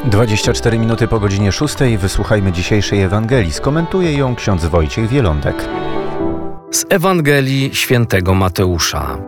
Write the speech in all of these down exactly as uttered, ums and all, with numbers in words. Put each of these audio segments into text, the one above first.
dwadzieścia cztery minuty po godzinie szóstej. Wysłuchajmy dzisiejszej Ewangelii. Skomentuje ją ksiądz Wojciech Wielądek. Z Ewangelii świętego Mateusza.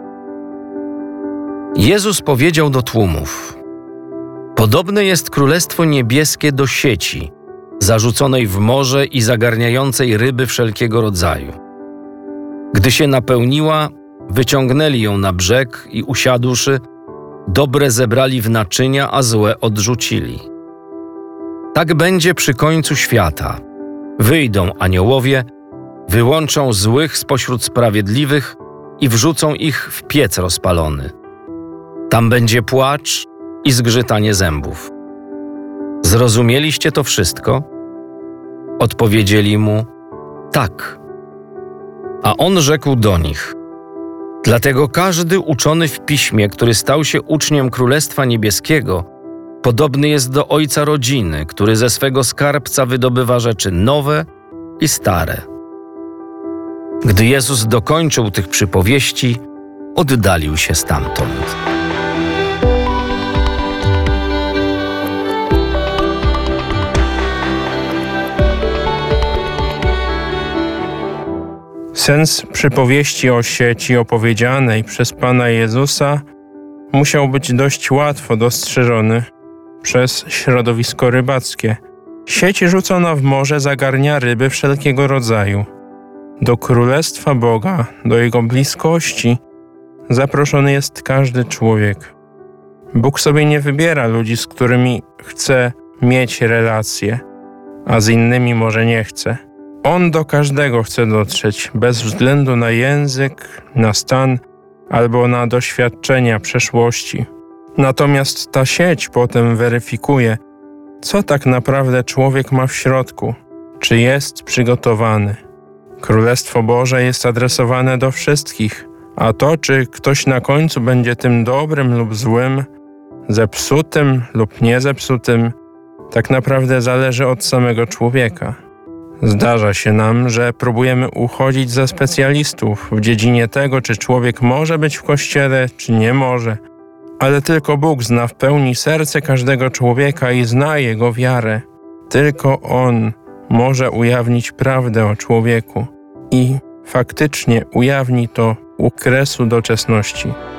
Jezus powiedział do tłumów: Podobne jest Królestwo Niebieskie do sieci, zarzuconej w morze i zagarniającej ryby wszelkiego rodzaju. Gdy się napełniła, wyciągnęli ją na brzeg i usiadłszy, dobre zebrali w naczynia, a złe odrzucili. Tak będzie przy końcu świata. Wyjdą aniołowie, wyłączą złych spośród sprawiedliwych i wrzucą ich w piec rozpalony. Tam będzie płacz i zgrzytanie zębów. Zrozumieliście to wszystko? Odpowiedzieli mu: tak. A on rzekł do nich: Dlatego każdy uczony w piśmie, który stał się uczniem Królestwa Niebieskiego, podobny jest do ojca rodziny, który ze swego skarbca wydobywa rzeczy nowe i stare. Gdy Jezus dokończył tych przypowieści, oddalił się stamtąd. Sens przypowieści o sieci opowiedzianej przez Pana Jezusa musiał być dość łatwo dostrzeżony przez środowisko rybackie. Sieć rzucona w morze zagarnia ryby wszelkiego rodzaju. Do Królestwa Boga, do Jego bliskości zaproszony jest każdy człowiek. Bóg sobie nie wybiera ludzi, z którymi chce mieć relacje, a z innymi może nie chce. On do każdego chce dotrzeć, bez względu na język, na stan albo na doświadczenia przeszłości. Natomiast ta sieć potem weryfikuje, co tak naprawdę człowiek ma w środku, czy jest przygotowany. Królestwo Boże jest adresowane do wszystkich, a to, czy ktoś na końcu będzie tym dobrym lub złym, zepsutym lub niezepsutym, tak naprawdę zależy od samego człowieka. Zdarza się nam, że próbujemy uchodzić za specjalistów w dziedzinie tego, czy człowiek może być w Kościele, czy nie może. Ale tylko Bóg zna w pełni serce każdego człowieka i zna jego wiarę. Tylko On może ujawnić prawdę o człowieku i faktycznie ujawni to u kresu doczesności.